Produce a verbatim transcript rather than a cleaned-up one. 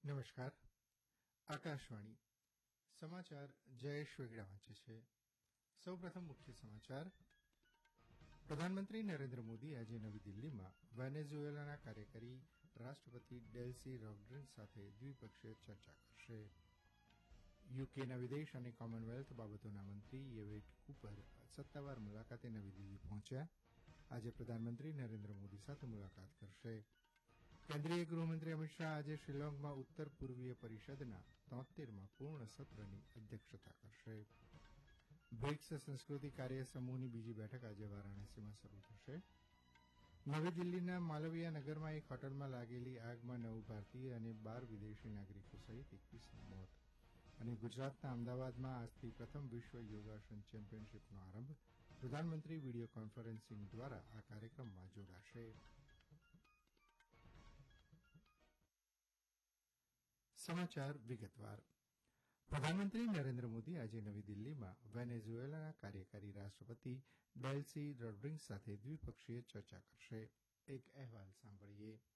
નમસ્કાર. આકાશવાણી સમાચાર જયેશ વેગડા વાંચે છે. સૌપ્રથમ મુખ્ય સમાચાર. પ્રધાનમંત્રી નરેન્દ્ર મોદી આજે નવી દિલ્હીમાં વેનેઝુએલાના કાર્યકારી રાષ્ટ્રપતિ ડેલ્સી રોડ્રિગ્સ સાથે દ્વિપક્ષીય ચર્ચા કરશે. યુકેના વિદેશ અને કોમનવેલ્થ બાબતોના મંત્રી યેવેટ કુપર સત્તાવાર મુલાકાતે નવી દિલ્હી પહોંચ્યા. આજે પ્રધાનમંત્રી નરેન્દ્ર મોદી સાથે મુલાકાત કરશે. કેન્દ્રીય ગૃહમંત્રી અમિત શાહ આજે શિલોંગમાં ઉત્તર પૂર્વીય પરિષદના તોતેરમાં પૂર્ણ સત્રની અધ્યક્ષતા કરશે. બ્રિક્સ સંસ્કૃતિ કાર્ય સમૂહની બીજી બેઠક આજે વારાણસીમાં શરૂ થશે. નવી દિલ્હીના માલવીયા નગરમાં એક હોટલમાં લાગેલી આગમાં નવ ભારતીય અને બાર વિદેશી નાગરિકો સહિત એકવીસના મોત. અને ગુજરાતના અમદાવાદમાં આજથી પ્રથમ વિશ્વ યોગાસન ચેમ્પિયનશીપનો આરંભ. પ્રધાનમંત્રી વિડીયો કોન્ફરન્સિંગ દ્વારા આ કાર્યક્રમમાં જોડાશે. સમાચાર વિગતવાર. પ્રધાનમંત્રી નરેન્દ્ર મોદી આજે નવી દિલ્હીમાં વેનેઝુએલાના કાર્યકારી રાષ્ટ્રપતિ ડેલ્સી રોડ્રિગ્સ સાથે દ્વિપક્ષીય ચર્ચા કરશે. એક અહેવાલ સાંભળીએ.